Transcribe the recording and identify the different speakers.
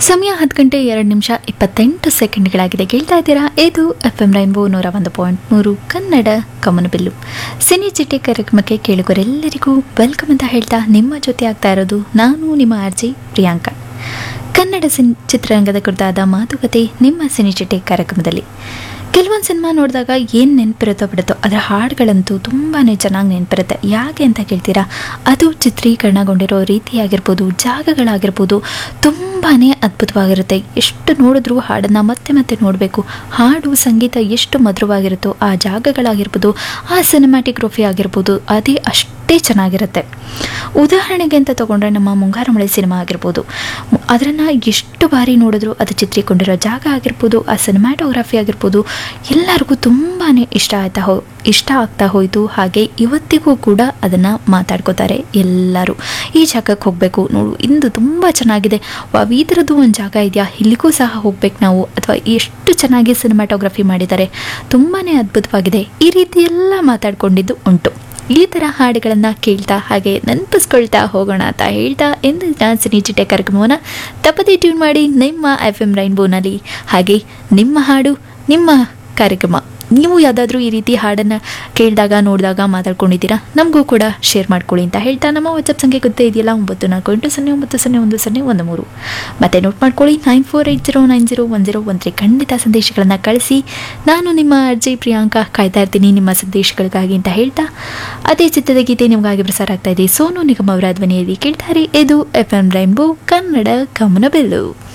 Speaker 1: ಸಮಯ 10 ಗಂಟೆ 2 ನಿಮಿಷ 28 ಸೆಕೆಂಡ್ಗಳಾಗಿದೆ. ಕೇಳ್ತಾ ಇದ್ದೀರಾ, ಇದು FM ರೈನ್ಬೋ 101.3 ಕನ್ನಡ ಕಮನಬಿಲ್ಲು ಸಿನಿ ಚಿಟ್ಟೆ ಕಾರ್ಯಕ್ರಮಕ್ಕೆ ಕೇಳುಗರೆಲ್ಲರಿಗೂ ವೆಲ್ಕಮ್ ಅಂತ ಹೇಳ್ತಾ ನಿಮ್ಮ ಜೊತೆ ಆಗ್ತಾ ಇರೋದು ನಾನು ನಿಮ್ಮ ಆರ್ಜಿ ಪ್ರಿಯಾಂಕಾ. ಕನ್ನಡ ಚಿತ್ರರಂಗದ ಕುರಿತಾದ ಮಾತುಕತೆ ನಿಮ್ಮ ಸಿನಿ ಚಿಟ್ಟೆ ಕಾರ್ಯಕ್ರಮದಲ್ಲಿ. ಕೆಲವೊಂದು ಸಿನಿಮಾ ನೋಡಿದಾಗ ಏನು ನೆನಪಿರುತ್ತೋ ಬಿಡುತ್ತೋ ಅದರ ಹಾಡುಗಳಂತೂ ತುಂಬಾ ಚೆನ್ನಾಗಿ ನೆನಪಿರುತ್ತೆ. ಯಾಕೆ ಅಂತ ಕೇಳ್ತೀರಾ, ಅದು ಚಿತ್ರೀಕರಣಗೊಂಡಿರೋ ರೀತಿಯಾಗಿರ್ಬೋದು, ಜಾಗಗಳಾಗಿರ್ಬೋದು ತುಂಬಾ ಅದ್ಭುತವಾಗಿರುತ್ತೆ. ಎಷ್ಟು ನೋಡಿದ್ರೂ ಹಾಡನ್ನು ಮತ್ತೆ ಮತ್ತೆ ನೋಡಬೇಕು. ಹಾಡು ಸಂಗೀತ ಎಷ್ಟು ಮಧುರವಾಗಿರುತ್ತೋ ಆ ಜಾಗಗಳಾಗಿರ್ಬೋದು, ಆ ಸಿನಿಮ್ಯಾಟಿಗ್ರಫಿ ಆಗಿರ್ಬೋದು ಅದೇ ಅಷ್ಟೇ ಚೆನ್ನಾಗಿರುತ್ತೆ. ಉದಾಹರಣೆಗೆ ಅಂತ ತಗೊಂಡ್ರೆ ನಮ್ಮ ಮುಂಗಾರು ಮಳೆ ಸಿನಿಮಾ ಆಗಿರ್ಬೋದು, ಅದನ್ನು ಎಷ್ಟು ಬಾರಿ ನೋಡಿದ್ರು ಅದು ಚಿತ್ರೀಕೊಂಡಿರೋ ಜಾಗ ಆಗಿರ್ಬೋದು, ಆ ಸಿನಿಮ್ಯಾಟೋಗ್ರಫಿ ಆಗಿರ್ಬೋದು ಎಲ್ಲರಿಗೂ ತುಂಬಾ ಇಷ್ಟ ಆಗ್ತಾ ಹೋಯಿತು. ಹಾಗೆ ಇವತ್ತಿಗೂ ಕೂಡ ಅದನ್ನು ಮಾತಾಡ್ಕೋತಾರೆ ಎಲ್ಲರೂ. ಈ ಜಾಗಕ್ಕೆ ಹೋಗಬೇಕು ನೋಡು, ಇಂದು ತುಂಬ ಚೆನ್ನಾಗಿದೆ, ಈ ಥರದ್ದು ಒಂದು ಜಾಗ ಇದೆಯಾ, ಇಲ್ಲಿಗೂ ಸಹ ಹೋಗ್ಬೇಕು ನಾವು, ಅಥವಾ ಎಷ್ಟು ಚೆನ್ನಾಗಿ ಸಿನಿಮ್ಯಾಟೋಗ್ರಫಿ ಮಾಡಿದ್ದಾರೆ, ತುಂಬಾ ಅದ್ಭುತವಾಗಿದೆ, ಈ ರೀತಿ ಎಲ್ಲ ಮಾತಾಡ್ಕೊಂಡಿದ್ದು ಉಂಟು. ಈ ಥರ ಹಾಡುಗಳನ್ನು ಕೇಳ್ತಾ ಹಾಗೆ ನೆನಪಿಸ್ಕೊಳ್ತಾ ಹೋಗೋಣ ಅಂತ ಹೇಳ್ತಾ ಇಂದಿನ ಸಿನಿ ಚಿಟ್ಟೆ ಕಾರ್ಯಕ್ರಮವನ್ನು ತಪ್ಪದೇ ಟ್ಯೂನ್ ಮಾಡಿ ನಿಮ್ಮ FM ರೈನ್ಬೋನಲ್ಲಿ. ಹಾಗೆ ನಿಮ್ಮ ಹಾಡು ನಿಮ್ಮ ಕಾರ್ಯಕ್ರಮ, ನೀವು ಯಾವುದಾದ್ರೂ ಈ ರೀತಿ ಹಾಡನ್ನು ಕೇಳಿದಾಗ ನೋಡಿದಾಗ ಮಾತಾಡ್ಕೊಂಡಿದ್ದೀರಾ, ನಮಗೂ ಕೂಡ ಶೇರ್ ಮಾಡ್ಕೊಳ್ಳಿ ಅಂತ ಹೇಳ್ತಾ ನಮ್ಮ ವಾಟ್ಸಪ್ ಸಂಖ್ಯೆ ಗೊತ್ತೇ ಇದೆಯಲ್ಲ, 9480901013. ಮತ್ತೆ ನೋಟ್ ಮಾಡ್ಕೊಳ್ಳಿ 9480901013. ಖಂಡಿತ ಸಂದೇಶಗಳನ್ನು ಕಳಿಸಿ. ನಾನು ನಿಮ್ಮ ಅರ್ಜಿ ಪ್ರಿಯಾಂಕಾ ಕಾಯ್ತಾ ಇರ್ತೀನಿ ನಿಮ್ಮ ಸಂದೇಶಗಳಿಗಾಗಿ ಅಂತ ಹೇಳ್ತಾ ಅದೇ ಚಿತ್ರದ ಗೀತೆ ನಿಮಗಾಗಿ ಪ್ರಸಾರ ಆಗ್ತಾ ಇದೆ. ಸೋನು ನಿಗಮ್ ಅವರ ಧ್ವನಿಯಲ್ಲಿ ಕೇಳ್ತಾರೆ. ಇದು FM ರೈನ್ಬೋ ಕನ್ನಡ ಕಮನಬಿಲ್ಲು.